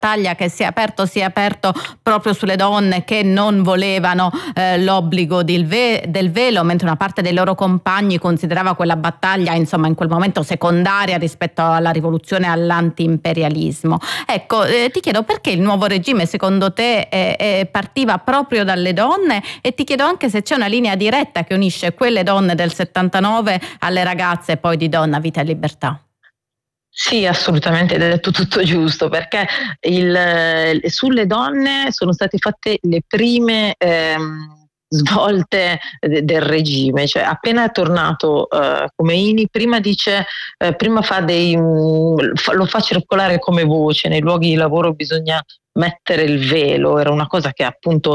battaglia che si è aperto proprio sulle donne che non volevano l'obbligo del velo, mentre una parte dei loro compagni considerava quella battaglia, insomma, in quel momento secondaria rispetto alla rivoluzione e all'anti-imperialismo. Ecco, ti chiedo perché il nuovo regime secondo te partiva proprio dalle donne, e ti chiedo anche se c'è una linea diretta che unisce quelle donne del 79 alle ragazze poi di Donna, Vita e Libertà. Sì, assolutamente, hai detto tutto giusto, perché sulle donne sono state fatte le prime svolte del regime. Cioè, appena è tornato Khomeini, prima lo fa circolare come voce: nei luoghi di lavoro bisogna mettere il velo. Era una cosa che appunto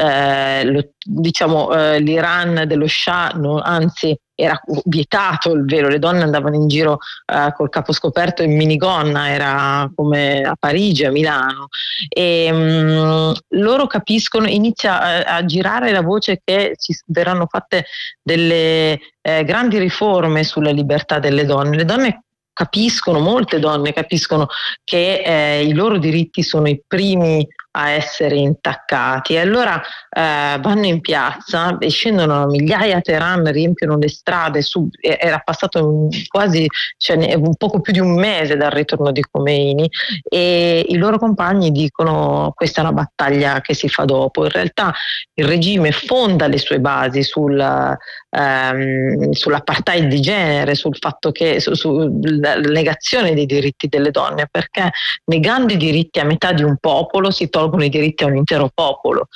l'Iran dello Shah, anzi, era vietato il velo, le donne andavano in giro col capo scoperto in minigonna, era come a Parigi, a Milano, e loro capiscono, inizia a girare la voce che ci verranno fatte delle grandi riforme sulla libertà delle donne. Le donne capiscono, molte donne capiscono che i loro diritti sono i primi a essere intaccati, e allora vanno in piazza e scendono migliaia a Teheran, riempiono le strade. Era passato quasi un poco più di un mese dal ritorno di Khomeini, e i loro compagni dicono: questa è una battaglia che si fa dopo. In realtà il regime fonda le sue basi sull'apartheid di genere, sul fatto che sulla negazione dei diritti delle donne, perché negando i diritti a metà di un popolo si tolgono i diritti a un intero popolo,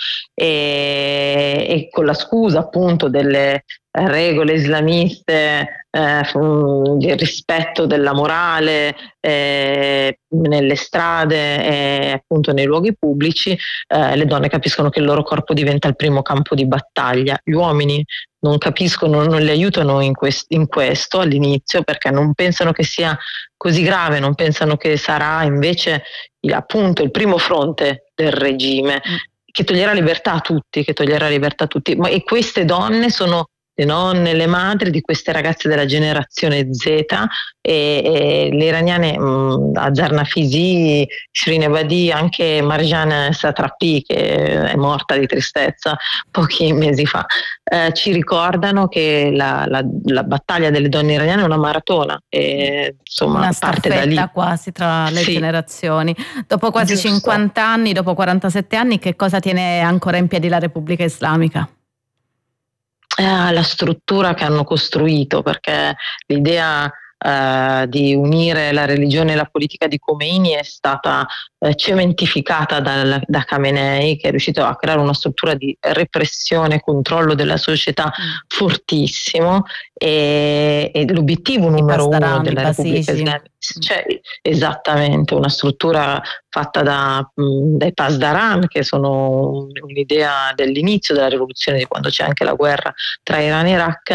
e con la scusa appunto delle regole islamiste, il rispetto della morale nelle strade e appunto nei luoghi pubblici, le donne capiscono che il loro corpo diventa il primo campo di battaglia. Gli uomini non capiscono, non li aiutano in questo all'inizio, perché non pensano che sia così grave, non pensano che sarà invece appunto il primo fronte del regime che toglierà libertà a tutti, e queste donne sono le nonne, le madri di queste ragazze della generazione Z, e le iraniane, Azar Nafisi, Shirin Ebadi, anche Marjan Satrapi, che è morta di tristezza pochi mesi fa, ci ricordano che la battaglia delle donne iraniane è una maratona, e insomma una parte da lì, quasi tra le generazioni. Dopo quasi 50 anni, dopo 47 anni, che cosa tiene ancora in piedi la Repubblica Islamica? La struttura che hanno costruito, perché l'idea di unire la religione e la politica di Khomeini è stata cementificata da Khamenei, che è riuscito a creare una struttura di repressione e controllo della società fortissimo, e l'obiettivo numero uno della Repubblica Islamica, cioè, esattamente, una struttura fatta dai Pasdaran, che sono un'idea dell'inizio della rivoluzione, di quando c'è anche la guerra tra Iran e Iraq,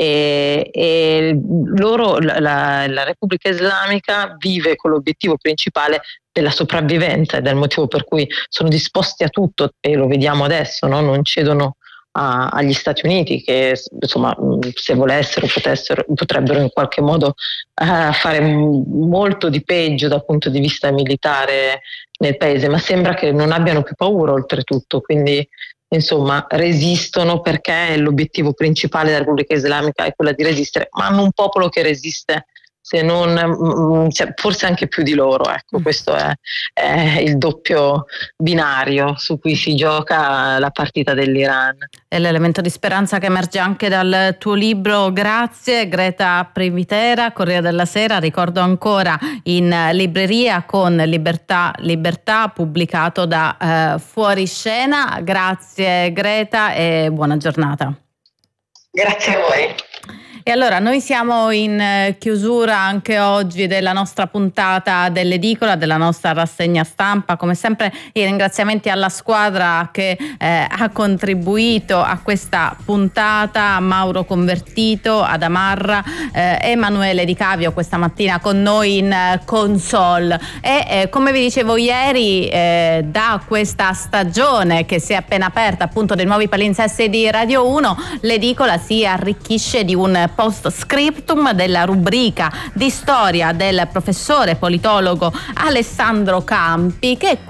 e loro, la Repubblica Islamica vive con l'obiettivo principale della sopravvivenza, ed è il motivo per cui sono disposti a tutto, e lo vediamo adesso, no? Non cedono agli Stati Uniti, che insomma, se volessero potrebbero in qualche modo fare molto di peggio dal punto di vista militare nel paese, ma sembra che non abbiano più paura oltretutto, quindi insomma resistono, perché l'obiettivo principale della Repubblica Islamica è quella di resistere, ma hanno un popolo che resiste, se non forse anche più di loro. Ecco, questo è il doppio binario su cui si gioca la partita dell'Iran. È l'elemento di speranza che emerge anche dal tuo libro. Grazie Greta Privitera, Corriere della Sera, ricordo ancora, in libreria con Libertà, pubblicato da Fuoriscena. Grazie Greta e buona giornata. Grazie a voi. E allora noi siamo in chiusura anche oggi della nostra puntata dell'Edicola, della nostra rassegna stampa. Come sempre i ringraziamenti alla squadra che ha contribuito a questa puntata: Mauro Convertito, Adamarra, Emanuele Di Cavio questa mattina con noi in console. E come vi dicevo ieri, da questa stagione che si è appena aperta, appunto, dei nuovi palinsesti di Radio 1, l'Edicola si arricchisce di un post scriptum della rubrica di storia del professore politologo Alessandro Campi, che